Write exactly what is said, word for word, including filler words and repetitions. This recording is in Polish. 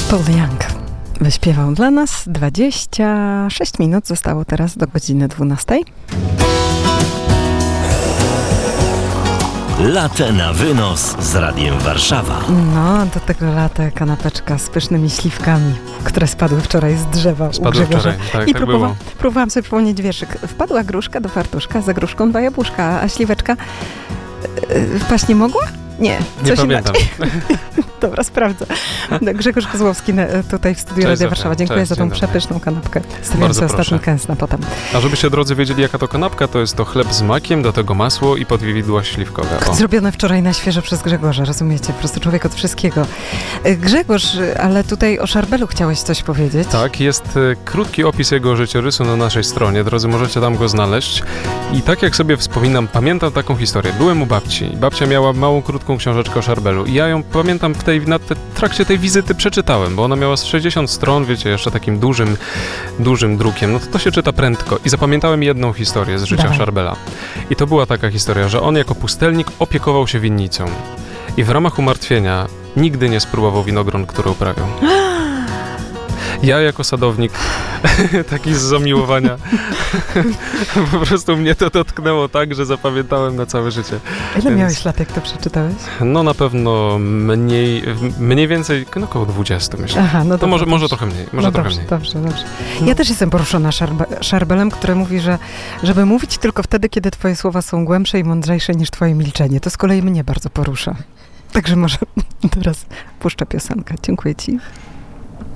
Paul Young wyśpiewał dla nas. dwadzieścia sześć minut zostało teraz do godziny dwunastej. Latte na wynos z Radiem Warszawa. No, do tego latte kanapeczka z pysznymi śliwkami, które spadły wczoraj z drzewa Spadły u Grzegorza. wczoraj, tak, I tak próbowa- było. próbowałam sobie przypomnieć wierszyk. Wpadła gruszka do fartuszka, za gruszką dwa jabłuszka, a śliweczka yy, wpaść nie mogła? Nie, Nie coś pamiętam. inaczej. Dobra, sprawdzę. Grzegorz Kozłowski tutaj w studiu Cześć, Radia Zofia. Warszawa. Dziękuję Cześć, za tą dzień dobry. przepyszną kanapkę. Stawiam Bardzo sobie ostatni proszę. kęs na potem. A żebyście, drodzy, wiedzieli, jaka to kanapka, to jest to chleb z makiem, do tego masło i podwidła śliwkowe. O. Zrobione wczoraj na świeżo przez Grzegorza, rozumiecie? Po prostu człowiek od wszystkiego. Grzegorz, ale tutaj o Szarbelu chciałeś coś powiedzieć? Tak, jest e, krótki opis jego życiorysu na naszej stronie, drodzy, możecie tam go znaleźć. I tak jak sobie wspominam, pamiętam taką historię. Byłem u babci i babcia miała małą, krótką książeczkę o Szarbelu i ja ją pamiętam w tej, na te, w trakcie tej wizyty przeczytałem, bo ona miała z sześćdziesiąt stron, wiecie, jeszcze takim dużym, dużym drukiem. No to to się czyta prędko. I zapamiętałem jedną historię z życia Dawaj. Szarbela. I to była taka historia, że on jako pustelnik opiekował się winnicą. I w ramach umartwienia nigdy nie spróbował winogron, które uprawiał. Ja jako sadownik, taki z zamiłowania, po prostu mnie to dotknęło tak, że zapamiętałem na całe życie. Ile Więc- miałeś lat, jak to przeczytałeś? No na pewno mniej, mniej więcej, no około dwudziestu myślę. Aha, no To dobra, może, może dobrze. trochę mniej, może no trochę dobrze, mniej. dobrze, dobrze. Ja też jestem poruszona szarbe- Szarbelem, który mówi, że żeby mówić tylko wtedy, kiedy twoje słowa są głębsze i mądrzejsze niż twoje milczenie. To z kolei mnie bardzo porusza. Także może teraz puszczę piosenkę. Dziękuję ci.